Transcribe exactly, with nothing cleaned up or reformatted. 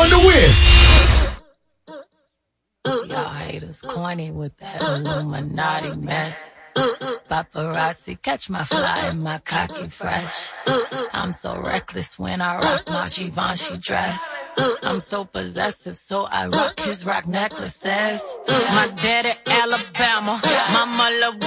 on the Wiz. Y'all haters corny with that Illuminati mess. Paparazzi catch my fly and my cocky fresh. I'm so reckless when I rock my Givenchy dress. I'm so possessive, so I rock his rock necklaces. My daddy Alabama, mama